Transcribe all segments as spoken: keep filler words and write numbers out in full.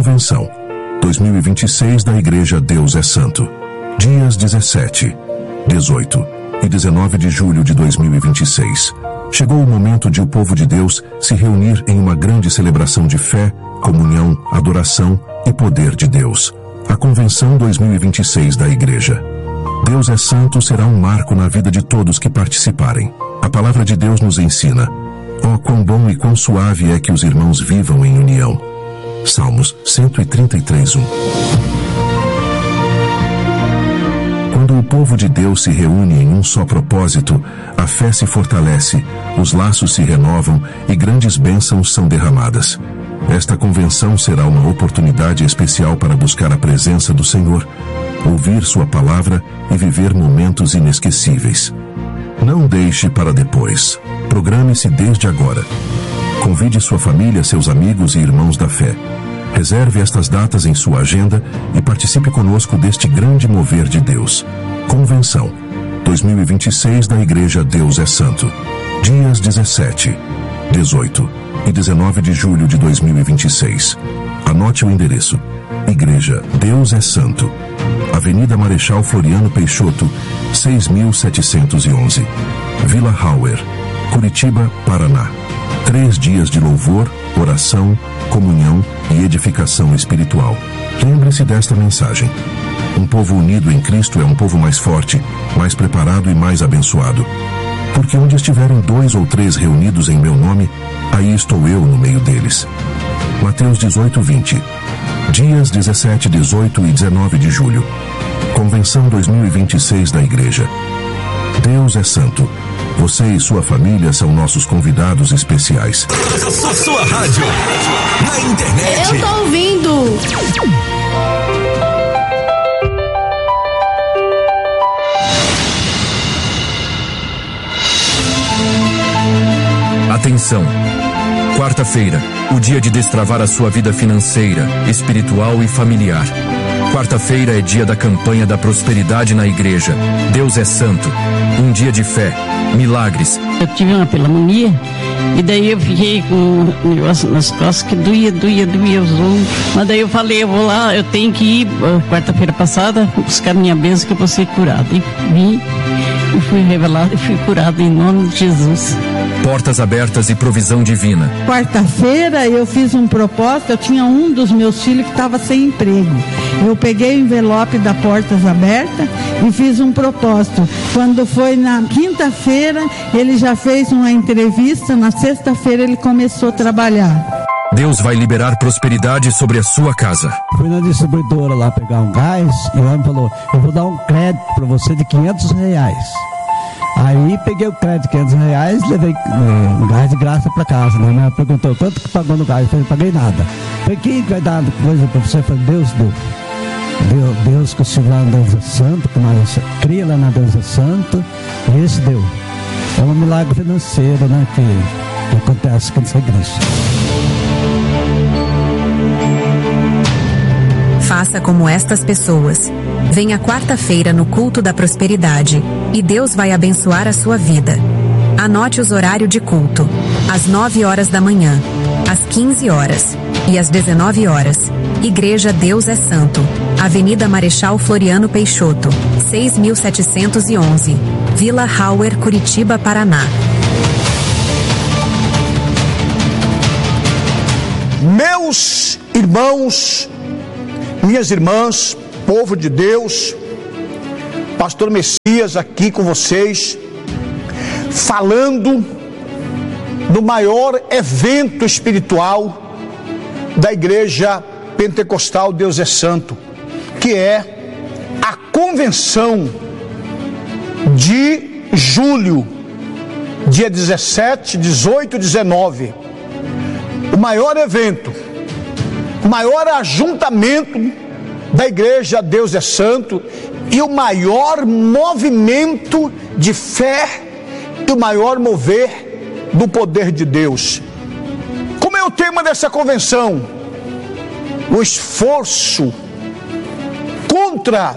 Convenção dois mil e vinte e seis da Igreja Deus é Santo. Dias dezessete, dezoito e dezenove de julho de dois mil e vinte e seis. Chegou o momento de o povo de Deus se reunir em uma grande celebração de fé, comunhão, adoração e poder de Deus. A Convenção dois mil e vinte e seis da Igreja Deus é Santo será um marco na vida de todos que participarem. A palavra de Deus nos ensina: ó, quão bom e quão suave é que os irmãos vivam em união. Salmos cento e trinta e três, um. Quando o povo de Deus se reúne em um só propósito, a fé se fortalece, os laços se renovam e grandes bênçãos são derramadas. Esta convenção será uma oportunidade especial para buscar a presença do Senhor, ouvir sua palavra e viver momentos inesquecíveis. Não deixe para depois. Programe-se desde agora. Convide sua família, seus amigos e irmãos da fé. Reserve estas datas em sua agenda e participe conosco deste grande mover de Deus. Convenção dois mil e vinte e seis da Igreja Deus é Santo. Dias dezessete, dezoito e dezenove de julho de dois mil e vinte e seis. Anote o endereço: Igreja Deus é Santo, Avenida Marechal Floriano Peixoto, seis mil setecentos e onze, Vila Hauer, Curitiba, Paraná. Três dias de louvor, oração, comunhão e edificação espiritual. Lembre-se desta mensagem: um povo unido em Cristo é um povo mais forte, mais preparado e mais abençoado. Porque onde estiverem dois ou três reunidos em meu nome, aí estou eu no meio deles. Mateus dezoito, vinte. Dias dezessete, dezoito e dezenove de julho. Convenção dois mil e vinte e seis da Igreja Deus é Santo. Você e sua família são nossos convidados especiais. Sua, sua rádio, na internet. Eu tô ouvindo. Atenção! Quarta-feira, o dia de destravar a sua vida financeira, espiritual e familiar. Quarta-feira é dia da campanha da prosperidade na igreja. Deus é Santo. Um dia de fé, milagres. Eu tive uma pneumonia e daí eu fiquei com um negócio nas costas que doía, doía, doía os ombros. Mas daí eu falei, eu vou lá, eu tenho que ir quarta-feira passada buscar minha bênção que eu vou ser curada. E vim e fui revelada e fui curada em nome de Jesus. Portas abertas e provisão divina. Quarta-feira eu fiz um propósito, eu tinha um dos meus filhos que estava sem emprego. Eu peguei o envelope da Portas Abertas e fiz um propósito. Quando foi na quinta-feira, ele já fez uma entrevista, na sexta-feira ele começou a trabalhar. Deus vai liberar prosperidade sobre a sua casa. Fui na distribuidora lá pegar um gás e o homem falou, eu vou dar um crédito para você de quinhentos reais. Aí peguei o crédito de quinhentos reais, levei é, um gás de graça para casa. Minha mãe perguntou, quanto que pagou no gás? Eu falei, paguei nada. Falei, quem vai dar coisa para você? Eu falei, Deus deu. Deus, Deus que o Senhor lá na Deus é Santo, que nós cria lá na Deus é Santo, e esse deu. É um milagre financeiro, né, que, que acontece com essa igreja. Faça como estas pessoas. Venha quarta-feira no culto da prosperidade e Deus vai abençoar a sua vida. Anote os horários de culto: às nove horas da manhã, às quinze horas e às dezenove horas. Igreja Deus é Santo, Avenida Marechal Floriano Peixoto, seis mil setecentos e onze, Vila Hauer, Curitiba, Paraná. Meus irmãos, minhas irmãs, povo de Deus, Pastor Messias aqui com vocês, falando do maior evento espiritual da Igreja Pentecostal Deus é Santo, que é a Convenção de julho, dia dezessete, dezoito e dezenove. O maior evento, o maior ajuntamento da Igreja Deus é Santo e o maior movimento de fé e o maior mover do poder de Deus. Como é o tema dessa convenção? O esforço contra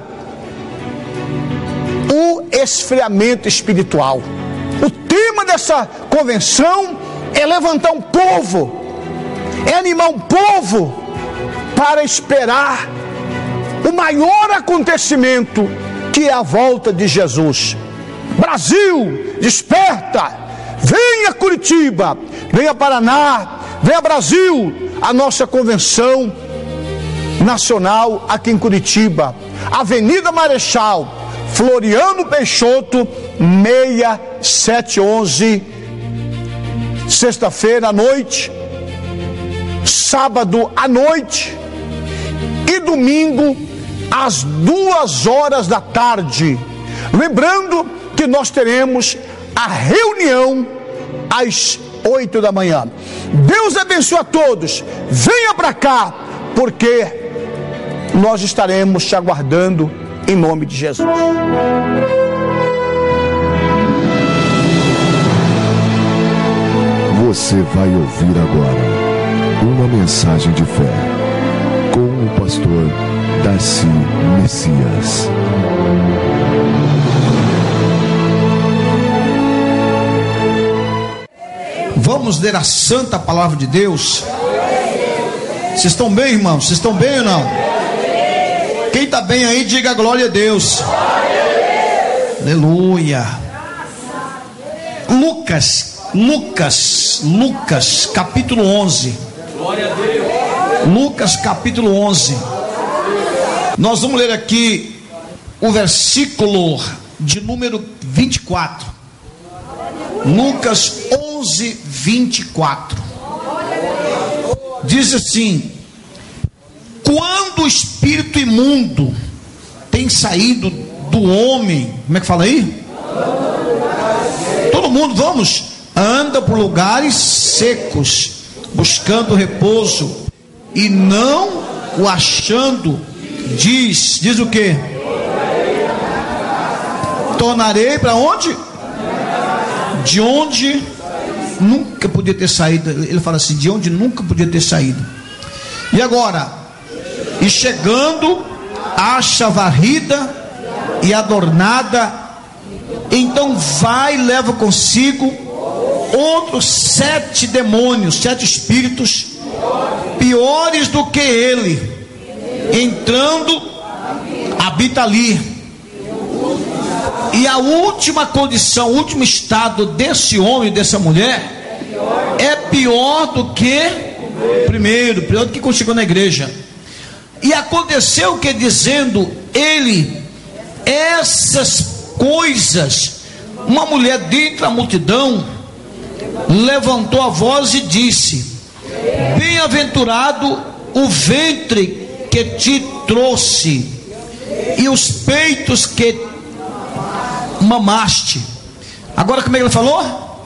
o esfriamento espiritual. O tema dessa convenção é levantar um povo, é animar um povo para esperar o maior acontecimento, que é a volta de Jesus. Brasil, desperta! Venha Curitiba, venha Paraná, venha Brasil, a nossa convenção nacional aqui em Curitiba, Avenida Marechal Floriano Peixoto, seis sete onze, sexta-feira à noite, sábado à noite e domingo às duas horas da tarde. Lembrando que nós teremos a reunião às oito da manhã. Deus abençoe a todos. Venha para cá, porque nós estaremos te aguardando em nome de Jesus. Você vai ouvir agora uma mensagem de fé com o pastor Darcy Messias. Vamos ler a santa palavra de Deus. Vocês estão bem, irmãos? Vocês estão bem ou não? Quem está bem aí, diga glória a Deus. Aleluia. Lucas, Lucas, Lucas, capítulo onze. Lucas, capítulo onze. Nós vamos ler aqui o versículo de número vinte e quatro. Lucas onze, vinte e quatro. Diz assim: quando o espírito imundo tem saído do homem, como é que fala aí? Todo mundo, vamos, anda por lugares secos, buscando repouso, e não o achando, diz, diz o que? Tornarei para onde? De onde nunca podia ter saído. Ele fala assim, de onde nunca podia ter saído. E agora, e chegando, acha varrida e adornada, então vai e leva consigo outros sete demônios, sete espíritos piores do que ele, entrando, habita ali. E a última condição, o último estado desse homem, dessa mulher, é pior do que o primeiro, pior do que quando chegou na igreja. E aconteceu que, dizendo ele essas coisas, uma mulher dentre a multidão levantou a voz e disse: bem-aventurado o ventre que te trouxe e os peitos que mamaste. Agora como é que ele falou?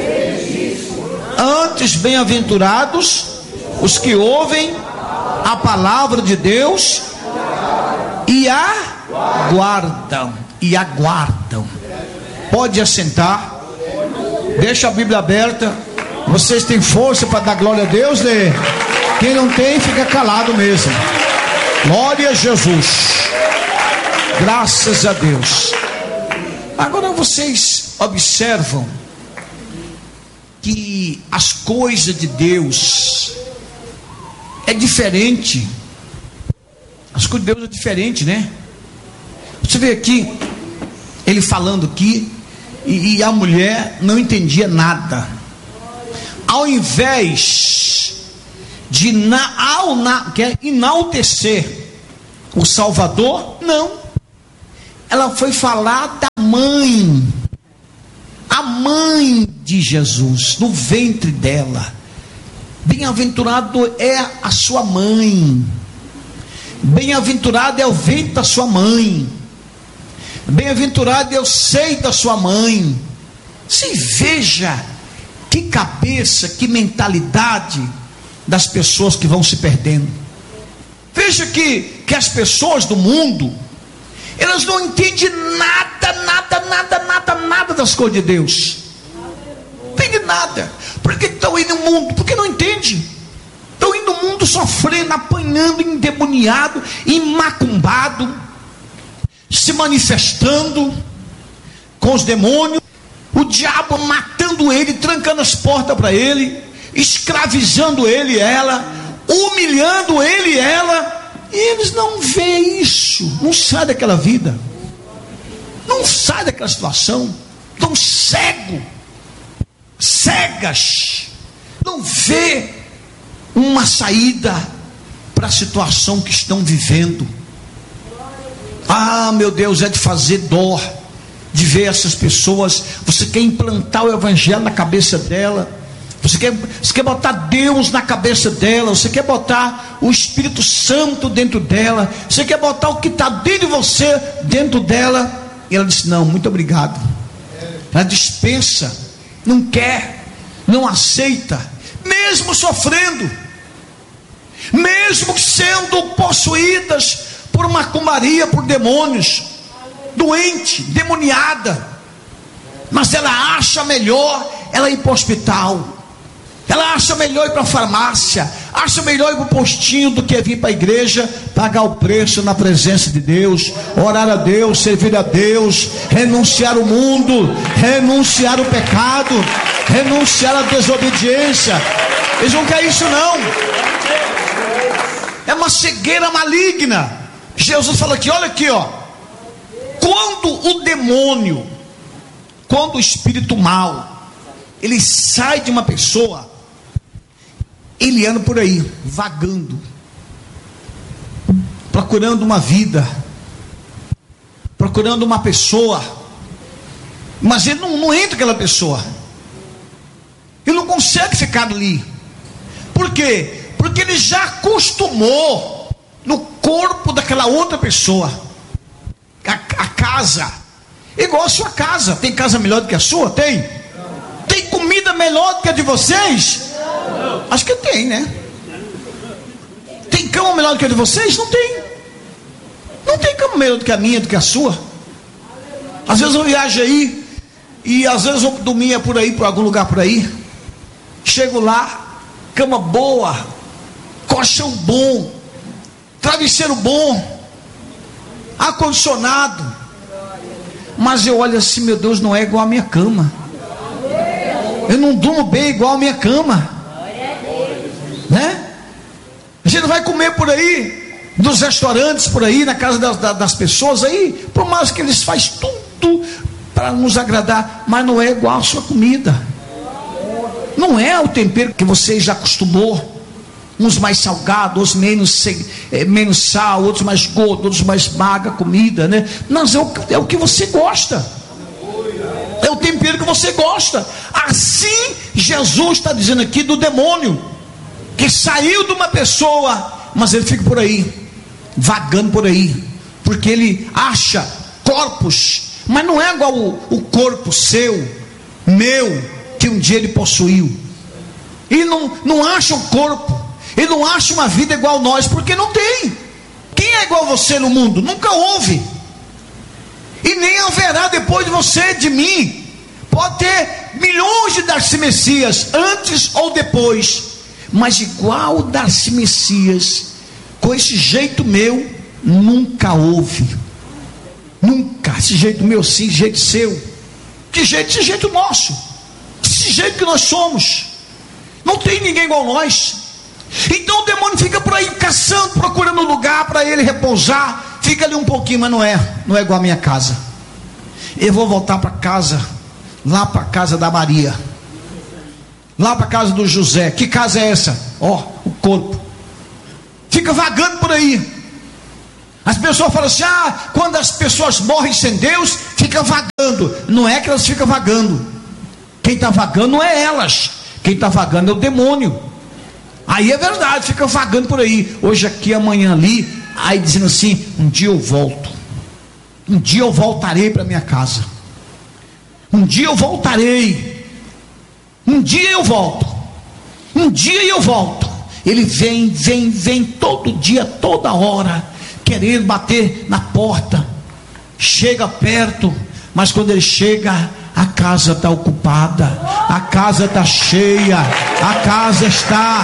Antes, bem-aventurados os que ouvem a palavra de Deus e aguardam, e aguardam. Pode assentar, deixa a Bíblia aberta. Vocês têm força para dar glória a Deus, né? Quem não tem, fica calado mesmo. Glória a Jesus, graças a Deus. Agora vocês observam que as coisas de Deus é diferente. As coisas de Deus é diferente, né? Você vê aqui ele falando aqui e, e a mulher não entendia nada. Ao invés de na, ao, na, quer enaltecer o Salvador, não. Ela foi falar da mãe, a mãe de Jesus, no ventre dela. Bem-aventurado é a sua mãe, bem-aventurado é o ventre da sua mãe, bem-aventurado é o seio da sua mãe. Se veja que cabeça, que mentalidade das pessoas que vão se perdendo. Veja que, que as pessoas do mundo, elas não entendem nada, nada, nada, nada, nada das coisas de Deus. Não entendem nada. Por que estão indo no mundo? Porque não entendem. Estão indo no mundo sofrendo, apanhando, endemoniado, imacumbado, se manifestando com os demônios, o diabo matando ele, trancando as portas para ele, escravizando ele e ela, humilhando ele e ela, e eles não veem isso, não saem daquela vida, não saem daquela situação, estão cegos, cegas, não vê uma saída para a situação que estão vivendo. Ah, meu Deus, é de fazer dó de ver essas pessoas. Você quer implantar o evangelho na cabeça dela, você quer, você quer botar Deus na cabeça dela, você quer botar o Espírito Santo dentro dela, você quer botar o que está dentro de você dentro dela, e ela disse: não, muito obrigado. Ela dispensa, não quer, não aceita, mesmo sofrendo, mesmo sendo possuídas por macumbaria, por demônios, doente, demoniada, mas ela acha melhor ela ir para o hospital, ela acha melhor ir para a farmácia, acha melhor ir para o postinho do que vir para a igreja, pagar o preço na presença de Deus, orar a Deus, servir a Deus, renunciar o mundo, renunciar o pecado, renunciar a desobediência. Eles não querem isso não, é uma cegueira maligna. Jesus fala aqui, olha aqui, ó, quando o demônio, quando o espírito mau, ele sai de uma pessoa, ele anda por aí, vagando, procurando uma vida, procurando uma pessoa, mas ele não, não entra aquela pessoa, ele não consegue ficar ali. Por quê? Porque ele já acostumou no corpo daquela outra pessoa. A, a casa, igual a sua casa. Tem casa melhor do que a sua? Tem? Tem comida melhor do que a de vocês? Acho que tem, né? Tem cama melhor do que a de vocês? Não tem. Não tem cama melhor do que a minha, do que a sua. Às vezes eu viajo aí, e às vezes eu dormia por aí, por algum lugar por aí, chego lá, cama boa, colchão bom, travesseiro bom, ar-condicionado, mas eu olho assim, meu Deus, não é igual a minha cama, eu não durmo bem igual a minha cama, né? A gente vai comer por aí, nos restaurantes por aí, na casa das, das pessoas aí, por mais que eles fazem tudo para nos agradar, mas não é igual a sua comida, não é o tempero que você já acostumou. Uns mais salgados, outros menos, menos sal, outros mais gordo, outros mais magra comida, né? Mas é o, é o que você gosta, é o tempero que você gosta. Assim Jesus está dizendo aqui do demônio, que saiu de uma pessoa, mas ele fica por aí, vagando por aí, porque ele acha corpos, mas não é igual o, o corpo seu, meu, que um dia ele possuiu. Ele não, não acha um corpo, ele não acha uma vida igual a nós, porque não tem. Quem é igual a você no mundo? Nunca houve, e nem haverá depois de você, de mim. Pode ter milhões de Darcy Messias, antes ou depois, mas igual Darcy Messias, com esse jeito meu, nunca houve. Nunca. Esse jeito meu sim, jeito seu. Que jeito? Esse jeito nosso, esse jeito que nós somos. Não tem ninguém igual nós. Então o demônio fica por aí caçando, procurando um lugar para ele repousar. Fica ali um pouquinho, mas não é, não é igual a minha casa. Eu vou voltar para casa, lá para a casa da Maria, lá para a casa do José. Que casa é essa? Ó, oh, o corpo. Fica vagando por aí. As pessoas falam assim: ah, quando as pessoas morrem sem Deus, fica vagando. Não é que elas ficam vagando. Quem está vagando não é elas. Quem está vagando é o demônio. Aí é verdade, fica vagando por aí, hoje aqui, amanhã ali, aí dizendo assim: um dia eu volto, um dia eu voltarei para minha casa, um dia eu voltarei, um dia eu volto, um dia eu volto. Ele vem, vem, vem todo dia, toda hora, querendo bater na porta, chega perto, mas quando ele chega, a casa está ocupada, a casa está cheia, a casa está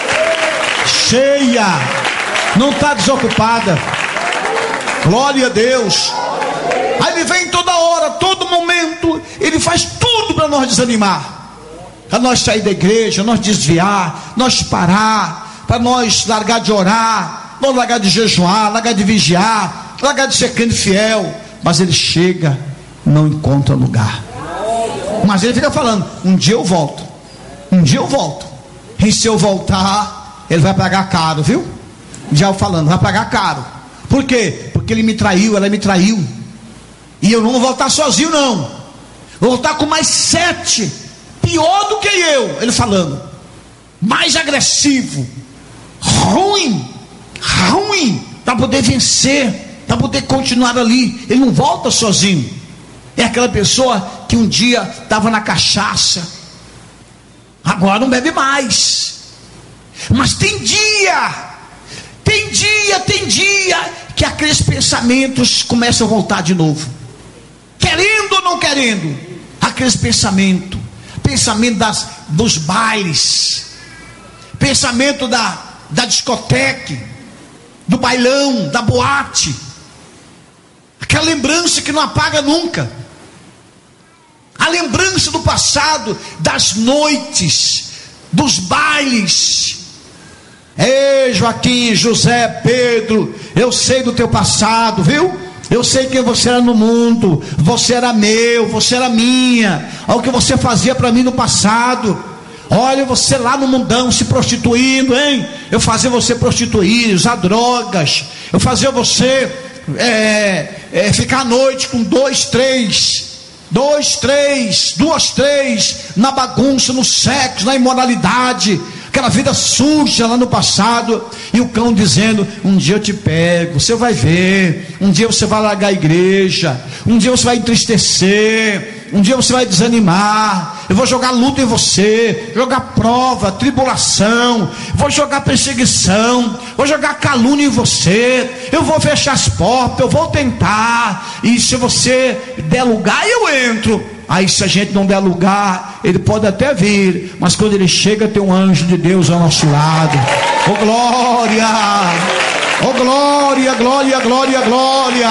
cheia, não está desocupada. Glória a Deus. Aí ele vem toda hora, todo momento, ele faz tudo para nós desanimar, para nós sair da igreja, nós desviar, nós parar, para nós largar de orar, nós largar de jejuar, largar de vigiar, largar de ser crente fiel, mas ele chega, não encontra lugar. Mas ele fica falando: um dia eu volto, um dia eu volto. E se eu voltar, ele vai pagar caro, viu? Já falando, vai pagar caro. Por quê? Porque ele me traiu, ela me traiu. E eu não vou voltar sozinho, não. Vou voltar com mais sete, pior do que eu. Ele falando, mais agressivo, ruim, ruim, para poder vencer, para poder continuar ali. Ele não volta sozinho. É aquela pessoa que um dia estava na cachaça, agora não bebe mais. Mas tem dia, tem dia, tem dia que aqueles pensamentos começam a voltar de novo, querendo ou não querendo. Aqueles pensamentos, pensamento das, dos bailes, pensamento da, da discoteca, do bailão, da boate, aquela lembrança que não apaga nunca, a lembrança do passado, das noites, dos bailes. Ei, Joaquim, José, Pedro, eu sei do teu passado, viu? Eu sei quem você era no mundo. Você era meu, você era minha. Olha o que você fazia para mim no passado. Olha você lá no mundão se prostituindo, hein? Eu fazia você prostituir, usar drogas. Eu fazia você é, é, ficar à noite com dois, três Dois, três, duas, três, na bagunça, no sexo, na imoralidade, aquela vida suja lá no passado. E o cão dizendo: um dia eu te pego, você vai ver. Um dia você vai largar a igreja, um dia você vai entristecer, um dia você vai desanimar. Eu vou jogar luta em você, jogar prova, tribulação, vou jogar perseguição, vou jogar calúnia em você. Eu vou fechar as portas, eu vou tentar. E se você der lugar, eu entro. Aí se a gente não der lugar, ele pode até vir, mas quando ele chega, tem um anjo de Deus ao nosso lado. Oh glória, oh glória, glória, glória, glória.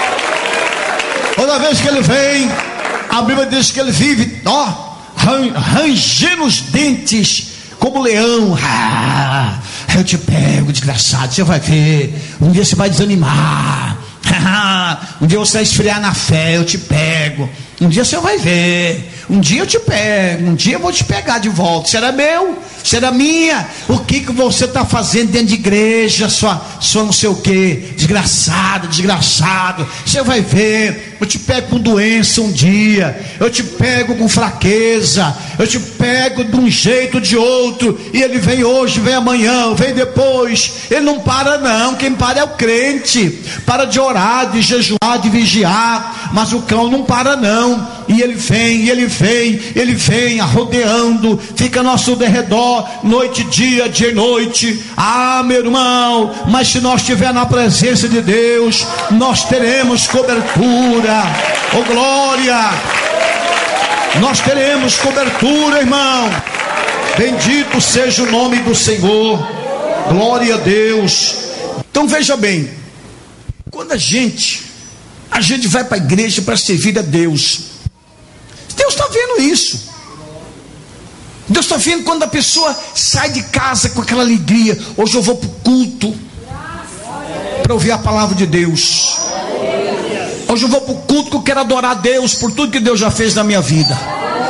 Toda vez que ele vem, a Bíblia diz que ele vive, ó, rangendo os dentes como leão. Ah, eu te pego, desgraçado, você vai ver. Um dia você vai desanimar. Um dia você vai esfriar na fé, eu te pego. Um dia você vai ver. Um dia eu te pego. Um dia eu vou te pegar de volta. Será meu? Será minha? O que que você está fazendo dentro de igreja? Sua, sua não sei o que. Desgraçado, desgraçado. Você vai ver. Eu te pego com doença um dia. Eu te pego com fraqueza. Eu te pego de um jeito ou de outro. E ele vem hoje, vem amanhã, vem depois. Ele não para não. Quem para é o crente. Para de orar, de jejuar, de vigiar. Mas o cão não para não. E ele vem, ele vem, ele vem rodeando, fica a nosso derredor, noite, dia, dia e noite. Ah, meu irmão, mas se nós estiver na presença de Deus, nós teremos cobertura. Oh glória, nós teremos cobertura, irmão. Bendito seja o nome do Senhor. Glória a Deus. Então veja bem, quando a gente a gente vai para a igreja para servir a Deus, Deus está vendo isso. Deus está vendo quando a pessoa sai de casa com aquela alegria. Hoje eu vou para o culto para ouvir a palavra de Deus. Hoje eu vou para o culto que eu quero adorar a Deus por tudo que Deus já fez na minha vida.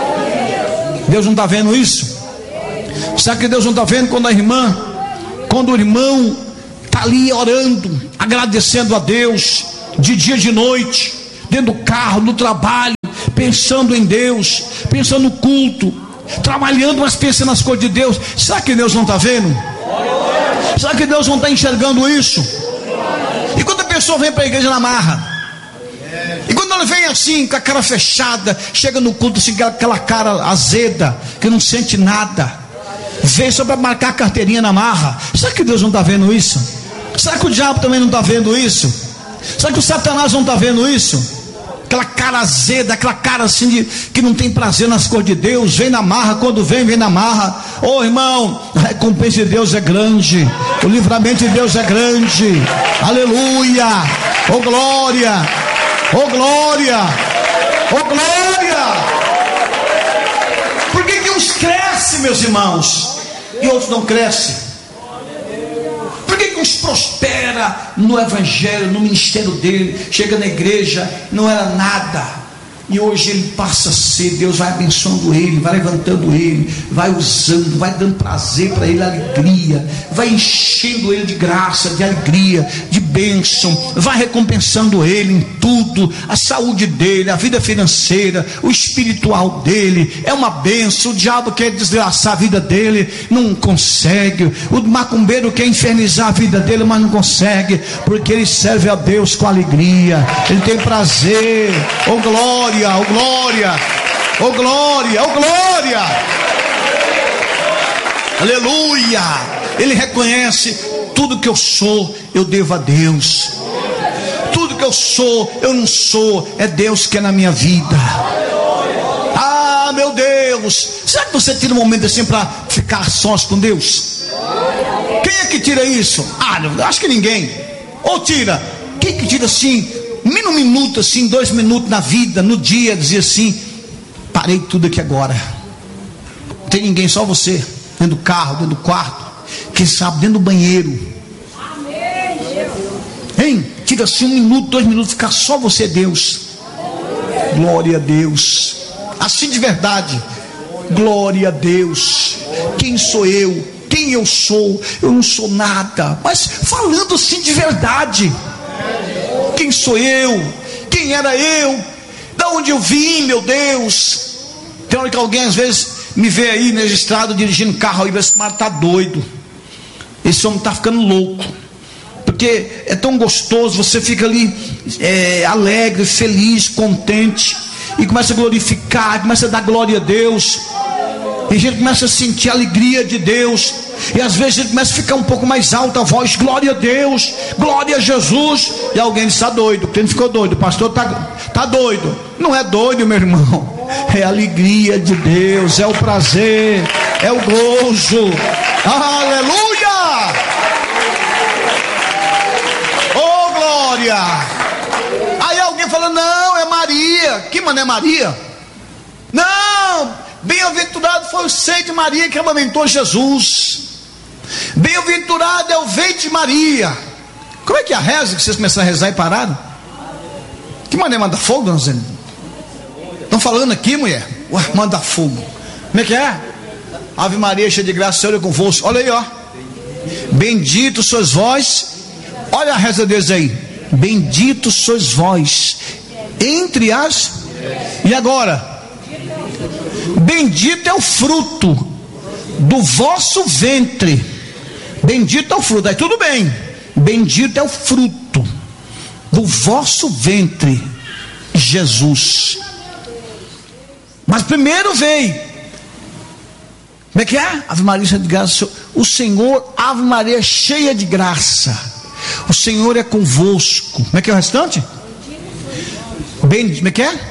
Deus não está vendo isso? Sabe que Deus não está vendo quando a irmã, quando o irmão está ali orando, agradecendo a Deus, de dia e de noite, dentro do carro, no trabalho, pensando em Deus, pensando no culto, trabalhando, mas pensando nas coisas de Deus. Será que Deus não está vendo? Será que Deus não está enxergando isso? E quando a pessoa vem para a igreja na marra, e quando ela vem assim, com a cara fechada, chega no culto assim, com aquela cara azeda, que não sente nada, vem só para marcar a carteirinha na marra. Será que Deus não está vendo isso? Será que o diabo também não está vendo isso? Será que o Satanás não está vendo isso? Aquela cara azeda, aquela cara assim de, que não tem prazer nas coisas de Deus, vem na marra, quando vem, vem na marra. Oh irmão, a recompensa de Deus é grande, o livramento de Deus é grande. Aleluia, oh glória, oh glória, oh glória. Por que que uns crescem, meus irmãos, e outros não crescem? era no evangelho, no ministério dele, chega na igreja, não era nada. E hoje ele passa a ser, Deus vai abençoando ele, vai levantando ele, vai usando, vai dando prazer para ele, alegria, vai enchendo ele de graça, de alegria, de bênção, vai recompensando ele em tudo, a saúde dele, a vida financeira, o espiritual dele, é uma bênção. O diabo quer desgraçar a vida dele, não consegue. O macumbeiro quer infernizar a vida dele, mas não consegue, porque ele serve a Deus com alegria, ele tem prazer. Oh glória! Oh glória, oh glória, oh glória, aleluia. Ele reconhece: tudo que eu sou, eu devo a Deus. Tudo que eu sou, eu não sou, é Deus que é na minha vida. Ah, meu Deus, será que você tira um momento assim para ficar sós com Deus? Quem é que tira isso? Ah, não, acho que ninguém. Ou tira, quem que tira assim? Um minuto assim, dois minutos na vida, no dia, dizer assim: parei tudo aqui agora. Não tem ninguém, só você, dentro do carro, dentro do quarto, quem sabe dentro do banheiro. Hein? Tira assim um minuto, dois minutos, ficar só você, Deus. Glória a Deus. Assim de verdade. Glória a Deus. Quem sou eu? Quem eu sou? Eu não sou nada. Mas falando assim de verdade. Quem sou eu? Quem era eu? Da onde eu vim, meu Deus? Tem hora que alguém às vezes me vê aí na estrada dirigindo carro aí, esse cara está doido, esse homem está ficando louco, porque é tão gostoso, você fica ali é, alegre, feliz, contente, e começa a glorificar, começa a dar glória a Deus, e a gente começa a sentir a alegria de Deus, e às vezes a gente começa a ficar um pouco mais alta a voz: glória a Deus, glória a Jesus. E alguém diz: está doido, porque ele ficou doido, o pastor está tá doido. Não é doido, meu irmão, é a alegria de Deus, é o prazer, é o gozo. Aleluia! Oh glória! Aí alguém fala: não, é Maria. Que mano é Maria? Não, bem-aventurado foi o seio de Maria que amamentou Jesus. Bem-aventurado é o ventre de Maria. Como é que é a reza que vocês começaram a rezar e pararam? Que maneira manda fogo, dona Zé? Estão falando aqui, mulher? Ué, manda fogo. Como é que é? Ave Maria, cheia de graça, o Senhor é convosco. Olha aí, ó. Bendito sois vós. Olha a reza deles aí. Bendito sois vós entre as. E agora? Bendito é o fruto do vosso ventre. Bendito é o fruto. Aí tudo bem. Bendito é o fruto do vosso ventre, Jesus. Mas primeiro veio. Como é que é? Ave Maria cheia de graça. O Senhor, Ave Maria cheia de graça. O Senhor é convosco. Como é que é o restante? Bem, como é que é?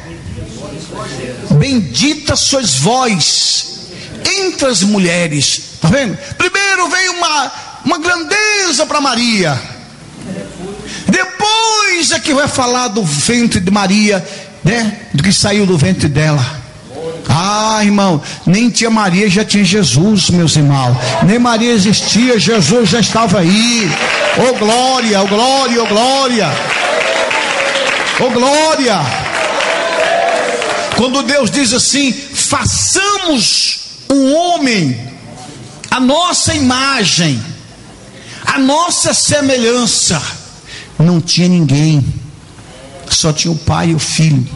Bendita sois vós entre as mulheres. Está vendo? Primeiro veio uma, uma grandeza para Maria. Depois é que vai falar do ventre de Maria, né? Do que saiu do ventre dela. Ah, irmão, nem tinha Maria, já tinha Jesus, meus irmãos. Nem Maria existia, Jesus já estava aí. Oh glória, oh glória, oh glória. Oh glória. Quando Deus diz assim: façamos o homem a nossa imagem, a nossa semelhança. Não tinha ninguém, só tinha o Pai e o Filho.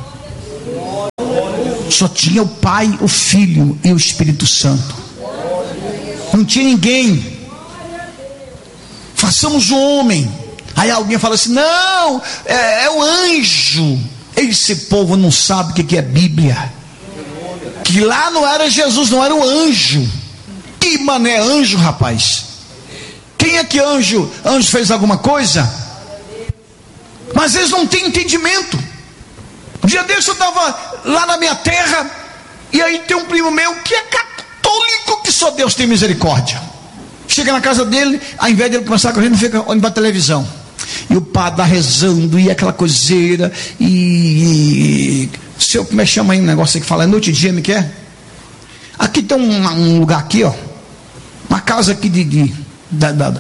Só tinha o Pai, o Filho e o Espírito Santo. Não tinha ninguém. Façamos o homem. Aí alguém fala assim: não, é, é o anjo. Esse povo não sabe o que é Bíblia. Que lá não era Jesus, não era o anjo. Que mané anjo, rapaz? Quem é que anjo? Anjo fez alguma coisa? Mas eles não têm entendimento. Um dia desse eu estava lá na minha terra, e aí tem um primo meu que é católico, que só Deus tem misericórdia. Chega na casa dele, ao invés dele começar a correr, ele fica olhando para a televisão. E o padre rezando, e aquela coiseira, e, e se eu, como é que chama aí um negócio aí que fala, é noite e dia, me quer? Aqui tem um, um lugar aqui, ó, uma casa aqui de, de da, da,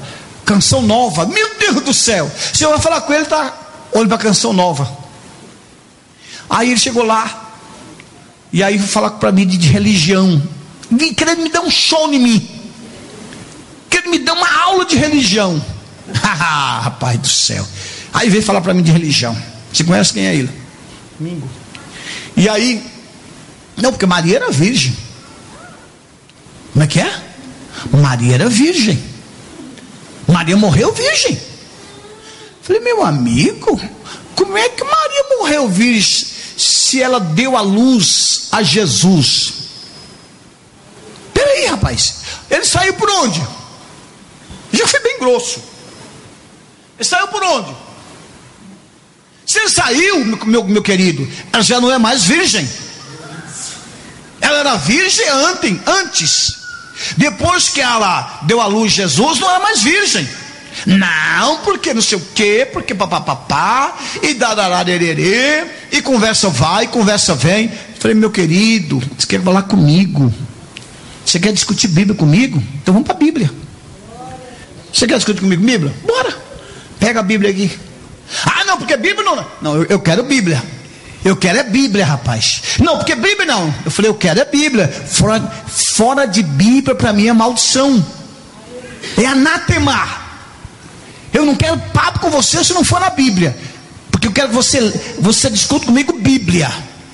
canção nova. Meu Deus do céu. Se eu vai falar com ele, tá olhando para a canção nova. Aí ele chegou lá. E aí foi falar para mim de, de religião. Querendo me dar um show em mim. Querendo me dar uma aula de religião. Rapaz do céu. Aí veio falar para mim de religião. Você conhece quem é ele? Mingo. E aí, não, porque Maria era virgem. Como é que é? Maria era virgem. Maria morreu virgem. Falei, meu amigo, como é que Maria morreu virgem se ela deu a luz a Jesus? Peraí, rapaz. Ele saiu por onde? Já foi bem grosso. Ele saiu por onde? Se ele saiu, meu, meu querido, ela já não é mais virgem. Ela era virgem antes, antes. Depois que ela deu à luz Jesus, não é mais virgem. Não, porque não sei o que, porque papapá, e darararerê, e conversa vai, conversa vem. Falei, meu querido, você quer falar comigo? Você quer discutir Bíblia comigo? Então vamos para a Bíblia. Você quer discutir comigo Bíblia? Bora. Pega a Bíblia aqui. Ah, não, porque Bíblia não. Não, eu, eu quero Bíblia. Eu quero é Bíblia, rapaz. Não, porque Bíblia não. Eu falei, eu quero é Bíblia. Fora, fora de Bíblia para mim é maldição. É anátema. Eu não quero papo com você se não for na Bíblia. Porque eu quero que você, você discute comigo Bíblia.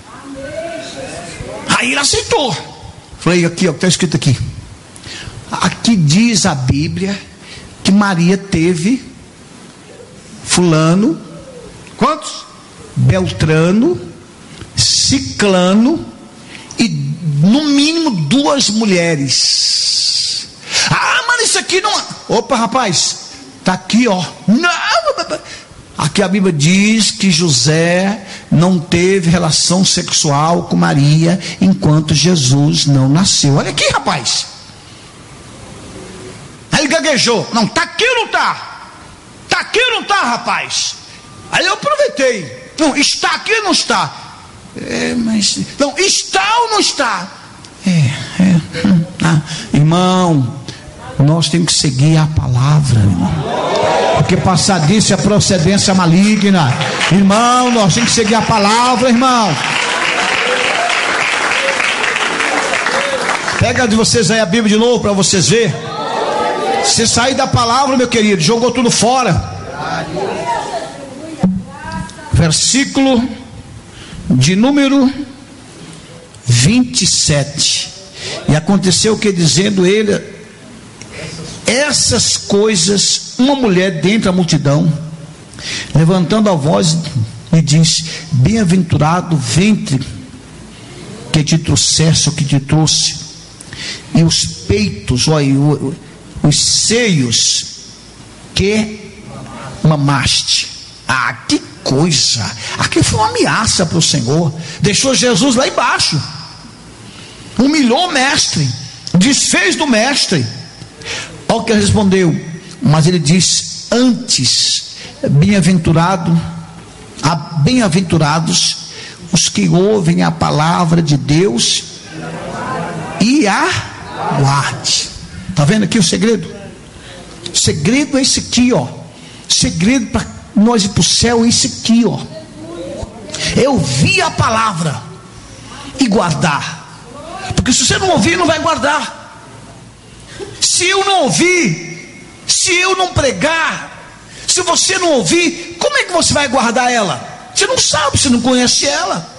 Aí ele aceitou. Falei, aqui, ó, está escrito aqui. Aqui diz a Bíblia que Maria teve fulano, quantos? Beltrano, ciclano e no mínimo duas mulheres. Ah, mas isso aqui não... Opa, rapaz, tá aqui, ó. Não, aqui a Bíblia diz que José não teve relação sexual com Maria enquanto Jesus não nasceu. Olha aqui, rapaz. Aí ele gaguejou. Não, tá aqui ou não tá? Tá aqui ou não tá, rapaz? Aí eu aproveitei. Não, está aqui ou não está? É, mas... Não, está ou não está? É, é. Ah, irmão, nós temos que seguir a palavra, irmão. Porque passar disso é procedência maligna. Irmão, nós temos que seguir a palavra, irmão. Pega de vocês aí a Bíblia de novo para vocês verem. Você sair da palavra, meu querido, jogou tudo fora. Versículo de número vinte e sete. E aconteceu que, dizendo ele essas coisas, uma mulher dentre a multidão, levantando a voz, lhe diz: bem-aventurado o ventre que te trouxesse, o que te trouxe, e os peitos, olha, os seios que mamaste. Ah, que coisa! Aqui foi uma ameaça para o Senhor. Deixou Jesus lá embaixo, humilhou o mestre, desfez do mestre. Olha o que ele respondeu. Mas ele diz: antes, bem-aventurado, bem-aventurados os que ouvem a palavra de Deus e a guarde. Está vendo aqui o segredo? O segredo é esse aqui, ó. Segredo para nós ir para o céu é esse aqui, ó. É ouvir a palavra e guardar. Porque se você não ouvir, não vai guardar. Se eu não ouvir, se eu não pregar, se você não ouvir, como é que você vai guardar ela? Você não sabe, você não conhece ela.